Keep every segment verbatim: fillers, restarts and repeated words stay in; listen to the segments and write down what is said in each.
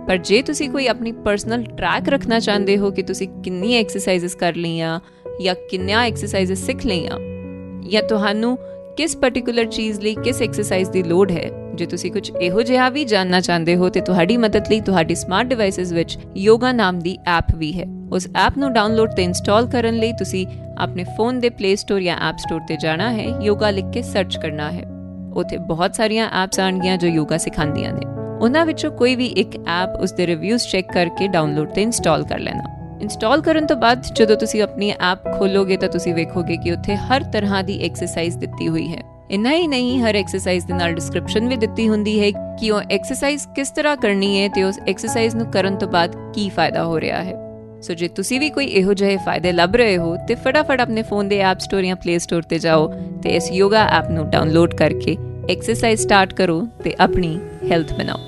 ਪਰ ਜੇ ਤੁਸੀਂ ਕੋਈ ਆਪਣੀ ਪਰਸਨਲ ਟਰੈਕ ਰੱਖਣਾ ਚਾਹੁੰਦੇ ਹੋ ਕਿ ਤੁਸੀਂ ਕਿੰਨੀ ਐਕਸਰਸਾਈਜ਼ਸ ਕਰ ਲਈਆਂ ਜਾਂ ਕਿੰਨੀਆਂ ਐਕਸਰਸਾਈਜ਼ਸ ਸਿੱਖ ਲਈਆਂ ਜਾਂ ਤੁਹਾਨੂੰ ਕਿਸ ਪਰਟੀਕੂਲਰ ਚੀਜ਼ ਲਈ ਕਿਸ ਐਕਸਰਸਾਈਜ਼ ਦੀ ਲੋੜ ਹੈ, ਜੇ ਤੁਸੀਂ ਕੁਝ ਇਹੋ ਜਿਹਾ ਵੀ ਜਾਣਨਾ ਚਾਹੁੰਦੇ ਹੋ ਤੇ ਤੁਹਾਡੀ ਮਦਦ ਲਈ ਤੁਹਾਡੀ ਸਮਾਰਟ ਡਿਵਾਈਸਿਸ ਵਿੱਚ ਯੋਗਾ ਨਾਮ ਦੀ ਐਪ ਵੀ ਹੈ। ਉਸ ਐਪ ਨੂੰ ਡਾਊਨਲੋਡ ਤੇ ਇੰਸਟਾਲ ਕਰਨ ਲਈ ਤੁਸੀਂ ਆਪਣੇ ਫੋਨ ਦੇ ਪਲੇ ਸਟੋਰ ਜਾਂ ਐਪ ਸਟੋਰ ਤੇ ਜਾਣਾ ਹੈ, ਯੋਗਾ ਲਿਖ ਕੇ ਸਰਚ ਕਰਨਾ ਹੈ। ਉੱਥੇ ਬਹੁਤ ਸਾਰੀਆਂ ਐਪਸ ਆਉਣਗੀਆਂ ਜੋ ਯੋਗਾ ਸਿਖਾਉਂਦੀਆਂ ਨੇ। ਉਹਨਾਂ ਵਿੱਚੋਂ ਕੋਈ ਵੀ ਇੱਕ ਐਪ ਉਸਦੇ ਰਿਵਿਊਜ਼ ਚੈੱਕ ਕਰਕੇ ਡਾਊਨਲੋਡ ਤੇ ਇੰਸਟਾਲ ਕਰ ਲੈਣਾ। ਇੰਸਟਾਲ ਕਰਨ ਤੋਂ ਬਾਅਦ ਜਦੋਂ ਤੁਸੀਂ ਆਪਣੀ ਐਪ ਖੋਲੋਗੇ ਤਾਂ ਤੁਸੀਂ ਵੇਖੋਗੇ ਕਿ ਉੱਥੇ ਹਰ ਤਰ੍ਹਾਂ ਦੀ ਐਕਸਰਸਾਈਜ਼ ਦਿੱਤੀ ਹੋਈ ਹੈ। ਇੰਨਾ ਹੀ ਨਹੀਂ, ਹਰ ਐਕਸਰਸਾਈਜ਼ ਦੇ ਨਾਲ ਡਿਸਕ੍ਰਿਪਸ਼ਨ ਵੀ ਦਿੱਤੀ ਹੁੰਦੀ ਹੈ ਕਿ ਉਹ ਐਕਸਰਸਾਈਜ਼ ਕਿਸ ਤਰ੍ਹਾਂ ਕਰਨੀ ਹੈ ਤੇ ਉਸ ਐਕਸਰਸਾਈਜ਼ ਨੂੰ ਕਰਨ ਤੋਂ ਬਾਅਦ ਕੀ ਫਾਇਦਾ ਹੋ ਰਿਹਾ ਹੈ। ਸੋ ਜੇ ਤੁਸੀਂ ਵੀ ਕੋਈ ਇਹੋ ਜਿਹੇ ਫਾਇਦੇ ਲੱਭ ਰਹੇ ਹੋ ਤੇ ਫਟਾਫਟ ਆਪਣੇ ਫੋਨ ਦੇ ਐਪ ਸਟੋਰ ਜਾਂ ਪਲੇ ਸਟੋਰ ਤੇ ਜਾਓ ਤੇ ਇਸ ਯੋਗਾ ਐਪ ਨੂੰ ਡਾਊਨਲੋਡ ਕਰਕੇ ਐਕਸਰਸਾਈਜ਼ ਸਟਾਰਟ ਕਰੋ ਤੇ ਆਪਣੀ ਹੈਲਥ ਬਣਾਓ।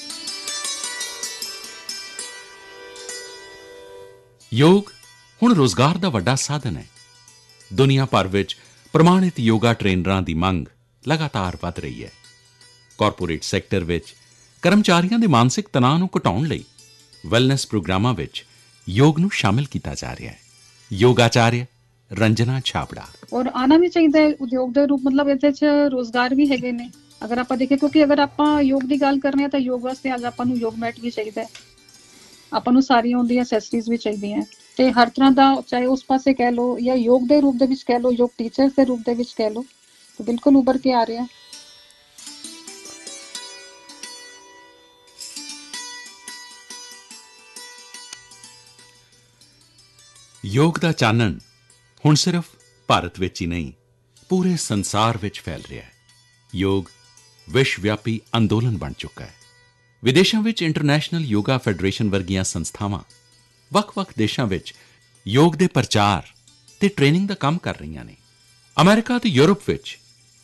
ਯੋਗ ਹੁਣ ਰੋਜ਼ਗਾਰ ਦਾ ਵੱਡਾ ਸਾਧਨ ਹੈ। ਦੁਨੀਆ ਭਰ ਵਿੱਚ ਪ੍ਰਮਾਣਿਤ ਯੋਗਾ ਟ੍ਰੇਨਰਾਂ ਦੀ ਮੰਗ ਲਗਾਤਾਰ ਵਧ ਰਹੀ ਹੈ। ਕਾਰਪੋਰੇਟ ਸੈਕਟਰ ਵਿੱਚ ਕਰਮਚਾਰੀਆਂ ਦੇ ਮਾਨਸਿਕ ਤਣਾਅ ਨੂੰ ਘਟਾਉਣ ਲਈ ਵੈਲਨੈਸ ਪ੍ਰੋਗਰਾਮਾਂ ਵਿੱਚ ਯੋਗ ਨੂੰ ਸ਼ਾਮਿਲ ਕੀਤਾ ਜਾ ਰਿਹਾ ਹੈ। ਯੋਗਾਚਾਰਿਆ ਰੰਜਨਾ ਛਾਬੜਾ। ਔਰ ਆਉਣਾ ਵੀ ਚਾਹੀਦਾ ਹੈ ਉਦਯੋਗ ਦੇ ਰੂਪ, ਮਤਲਬ ਇਹਦੇ 'ਚ ਰੋਜ਼ਗਾਰ ਵੀ ਹੈਗੇ ਨੇ ਅਗਰ ਆਪਾਂ ਦੇਖੀਏ, ਕਿਉਂਕਿ ਅਗਰ ਆਪਾਂ ਯੋਗ ਦੀ ਗੱਲ ਕਰਨੀ ਹੈ ਤਾਂ ਯੋਗ ਵਾਸਤੇ ਅੱਜ ਆਪਾਂ ਨੂੰ ਯੋਗ ਮੈਟ ਵੀ ਚਾਹੀਦਾ ਹੈ, ਆਪਾਂ ਨੂੰ ਸਾਰੀਆਂ ਉਹਦੀਆਂ ਅਸੈਸਰੀਜ਼ ਵੀ ਚਾਹੀਦੀਆਂ ਤੇ ਹਰ ਤਰ੍ਹਾਂ ਦਾ, ਚਾਹੇ ਉਸ ਪਾਸੇ ਕਹਿ ਲਓ ਜਾਂ ਯੋਗ ਦੇ ਰੂਪ ਦੇ ਵਿੱਚ ਕਹਿ ਲਓ, ਯੋਗ ਟੀਚਰਸ ਦੇ ਰੂਪ ਦੇ ਵਿੱਚ ਕਹਿ ਲਓ, ਤਾਂ ਬਿਲਕੁਲ ਉੱਭਰ ਕੇ ਆ ਰਿਹਾ। ਯੋਗ ਦਾ ਚਾਨਣ ਹੁਣ ਸਿਰਫ ਭਾਰਤ ਵਿੱਚ ਹੀ ਨਹੀਂ, ਪੂਰੇ ਸੰਸਾਰ ਵਿੱਚ ਫੈਲ ਰਿਹਾ ਹੈ। ਯੋਗ ਵਿਸ਼ਵ ਵਿਆਪੀ ਅੰਦੋਲਨ ਬਣ ਚੁੱਕਾ ਹੈ। ਵਿਦੇਸ਼ਾਂ ਵਿੱਚ ਇੰਟਰਨੈਸ਼ਨਲ ਯੋਗਾ ਫੈਡਰੇਸ਼ਨ ਵਰਗੀਆਂ ਸੰਸਥਾਵਾਂ ਵੱਖ-ਵੱਖ ਦੇਸ਼ਾਂ ਵਿੱਚ ਯੋਗ ਦੇ ਪ੍ਰਚਾਰ ਤੇ ਟ੍ਰੇਨਿੰਗ ਦਾ ਕੰਮ ਕਰ ਰਹੀਆਂ ਨੇ। ਅਮਰੀਕਾ ਤੇ ਯੂਰਪ ਵਿੱਚ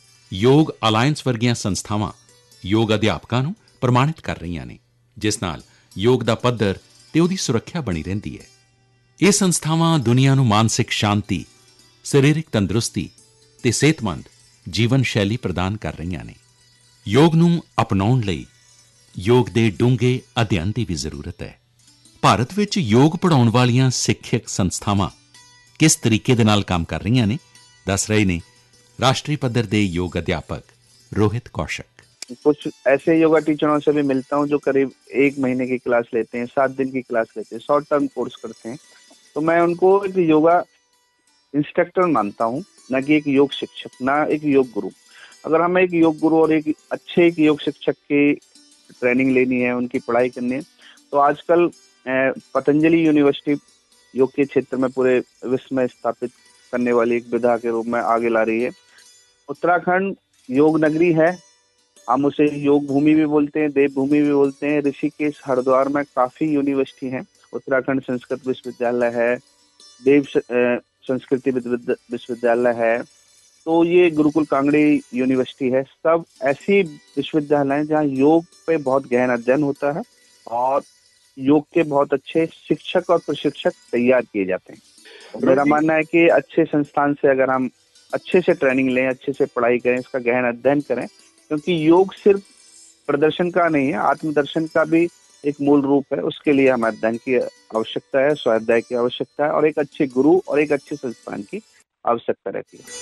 ਯੋਗ ਅਲਾਇੰਸ ਵਰਗੀਆਂ ਸੰਸਥਾਵਾਂ ਯੋਗ ਅਧਿਆਪਕਾਂ ਨੂੰ ਪ੍ਰਮਾਣਿਤ ਕਰ ਰਹੀਆਂ ਨੇ, ਜਿਸ ਨਾਲ ਯੋਗ ਦਾ ਪੱਧਰ ਤੇ ਉਹਦੀ ਸੁਰੱਖਿਆ ਬਣੀ ਰਹਿੰਦੀ ਹੈ। ਇਹ ਸੰਸਥਾਵਾਂ ਦੁਨੀਆ ਨੂੰ ਮਾਨਸਿਕ ਸ਼ਾਂਤੀ, ਸਰੀਰਕ ਤੰਦਰੁਸਤੀ ਤੇ ਸਿਹਤਮੰਦ ਜੀਵਨ ਸ਼ੈਲੀ ਪ੍ਰਦਾਨ ਕਰ ਰਹੀਆਂ ਨੇ। ਯੋਗ ਨੂੰ ਅਪਣਾਉਣ ਲਈ ਯੋਗ ਦੇ ਡੂੰਘੇ ਅਧਿਐਨ ਦੀ ਵੀ ਜ਼ਰੂਰਤ ਹੈ। ਭਾਰਤ ਵਿੱਚ ਯੋਗ ਪੜ੍ਹਾਉਣ ਵਾਲੀਆਂ ਸਿੱਖਿਅਕ ਸੰਸਥਾਵਾਂ ਕਿਸ ਤਰੀਕੇ ਦੇ ਨਾਲ ਕੰਮ ਕਰ ਰਹੀਆਂ ਨੇ, ਦੱਸ ਰਹੇ ਨੇ ਰਾਸ਼ਟਰੀ ਪੱਧਰ ਦੇ ਯੋਗ ਅਧਿਆਪਕ रोहित कौशिक। कुछ ऐसे योगा टीचरों से भी मिलता हूँ जो करीब एक महीने की क्लास लेते हैं, सात दिन की क्लास लेते हैं, शॉर्ट टर्म कोर्स करते हैं। तो मैं उनको एक योगा इंस्ट्रक्टर मानता हूँ, ना कि एक योग शिक्षक, ना एक योग गुरु। अगर हमें एक योग गुरु और एक अच्छे एक योग शिक्षक की ट्रेनिंग लेनी है, उनकी पढ़ाई करनी है, तो आजकल पतंजलि यूनिवर्सिटी योग के क्षेत्र में पूरे विश्व में स्थापित करने वाली एक विधा के रूप में आगे ला रही है। उत्तराखंड योग नगरी है, हम उसे योग भूमि भी बोलते हैं, देव भूमि भी बोलते हैं। ऋषिकेश हरिद्वार में काफ़ी यूनिवर्सिटी हैं। उत्तराखंड संस्कृत विश्वविद्यालय है, देव संस्कृति विश्वविद्यालय है, तो ये गुरुकुल कांगड़ी यूनिवर्सिटी है। सब ऐसी विश्वविद्यालय हैं जहाँ योग पे बहुत गहन अध्ययन होता है और योग के बहुत अच्छे शिक्षक और प्रशिक्षक तैयार किए जाते हैं। मेरा मानना है कि अच्छे संस्थान से अगर हम अच्छे से ट्रेनिंग लें, अच्छे से पढ़ाई करें, इसका गहन अध्ययन करें, क्योंकि योग सिर्फ प्रदर्शन का नहीं है, आत्मदर्शन का भी एक मूल रूप है। उसके लिए हमें अध्ययन की आवश्यकता है, स्वाध्याय की आवश्यकता है और एक अच्छे गुरु और एक अच्छे संस्थान की आवश्यकता रहती है।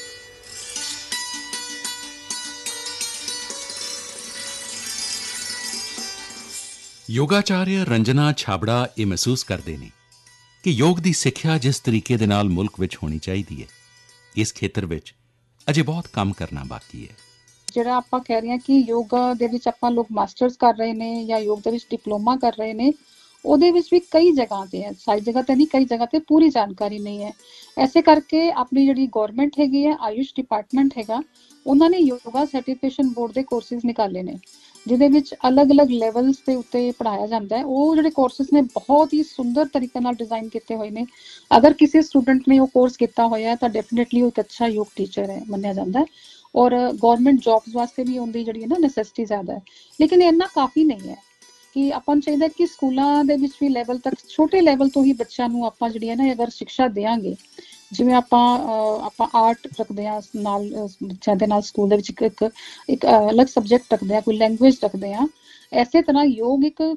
ਯੋਗਾਚਾਰਿਆ ਰੰਜਨਾ ਛਾਬੜਾ ਇਹ ਮਹਿਸੂਸ ਕਰਦੇ ਨੇ ਕਿ ਯੋਗ ਦੀ ਸਿੱਖਿਆ ਜਿਸ ਤਰੀਕੇ ਦੇ ਨਾਲ ਮੁਲਕ ਵਿੱਚ ਹੋਣੀ ਚਾਹੀਦੀ ਹੈ, ਇਸ ਖੇਤਰ ਵਿੱਚ ਅਜੇ ਬਹੁਤ ਕੰਮ ਕਰਨਾ ਬਾਕੀ ਹੈ। ਜਿਹੜਾ ਆਪਾਂ ਕਹਿ ਰਹੇ ਹਾਂ ਕਿ ਯੋਗਾ ਦੇ ਵਿੱਚ ਆਪਾਂ ਲੋਕ ਮਾਸਟਰਸ ਕਰ ਰਹੇ ਨੇ ਜਾਂ ਯੋਗ ਦੇ ਵਿੱਚ ਡਿਪਲੋਮਾ ਕਰ ਰਹੇ ਨੇ, ਉਹਦੇ ਵਿੱਚ ਵੀ ਕਈ ਜਗ੍ਹਾ ਤੇ ਹੈ, ਸਾਰੀ ਜਗ੍ਹਾ ਤੇ ਨਹੀਂ, ਕਈ ਜਗ੍ਹਾ ਤੇ ਪੂਰੀ ਜਾਣਕਾਰੀ ਨਹੀਂ ਹੈ। ਐਸੇ ਕਰਕੇ ਆਪਣੀ ਜਿਹੜੀ ਗੌਰਮੈਂਟ ਹੈਗੀ ਹੈ, ਆਯੁਸ਼ ਡਿਪਾਰਟਮੈਂਟ ਹੈਗਾ, ਉਹਨਾਂ ਨੇ ਯੋਗਾ ਸਰਟੀਫਿਕੇਸ਼ਨ ਬੋਰਡ ਦੇ ਕੋਰਸਿਸ ਨਿਕਾਲੇ ਨੇ, ਜਿਹਦੇ ਵਿੱਚ ਅਲੱਗ-ਅਲੱਗ ਲੈਵਲਸ ਦੇ ਉੱਤੇ ਪੜ੍ਹਾਇਆ ਜਾਂਦਾ ਹੈ। ਉਹ ਜਿਹੜੇ ਕੋਰਸਿਸ ਨੇ ਬਹੁਤ ਹੀ ਸੁੰਦਰ ਤਰੀਕੇ ਨਾਲ ਡਿਜ਼ਾਈਨ ਕੀਤੇ ਹੋਏ ਨੇ। ਅਗਰ ਕਿਸੇ ਸਟੂਡੈਂਟ ਨੇ ਉਹ ਕੋਰਸ ਕੀਤਾ ਹੋਇਆ ਤਾਂ ਡੈਫੀਨੇਟਲੀ ਉਹ ਇੱਕ ਅੱਛਾ ਯੋਗ ਟੀਚਰ ਹੈ ਮੰਨਿਆ ਜਾਂਦਾ ਹੈ। ਔਰ ਗੌਰਮੈਂਟ ਜੌਬਸ ਵਾਸਤੇ ਵੀ ਉਹਦੀ ਜਿਹੜੀ ਹੈ ਨਾ ਨੈਸੈਸਿਟੀ ਜ਼ਿਆਦਾ ਹੈ, ਲੇਕਿਨ ਇੰਨਾ ਕਾਫੀ ਨਹੀਂ ਹੈ ਕਿ ਆਪਾਂ ਨੂੰ ਚਾਹੀਦਾ ਕਿ ਸਕੂਲਾਂ ਦੇ ਵਿੱਚ ਵੀ ਲੈਵਲ ਤੱਕ, ਛੋਟੇ ਲੈਵਲ ਤੋਂ ਹੀ ਬੱਚਿਆਂ ਨੂੰ ਆਪਾਂ ਜਿਹੜੀ ਹੈ ਨਾ ਅਗਰ ਸਿੱਖਿਆ ਦੇਵਾਂਗੇ, ਜਿਵੇਂ ਆਪਾਂ ਆਪਾਂ ਆਰਟ ਰੱਖਦੇ ਹਾਂ ਨਾਲ ਬੱਚਿਆਂ ਦੇ ਨਾਲ ਸਕੂਲ ਦੇ ਵਿੱਚ ਇੱਕ ਇੱਕ ਅਲੱਗ ਸਬਜੈਕਟ ਰੱਖਦੇ ਹਾਂ, ਕੋਈ ਲੈਂਗੁਏਜ ਰੱਖਦੇ ਹਾਂ, ਇਸੇ ਤਰ੍ਹਾਂ ਯੋਗ ਇੱਕ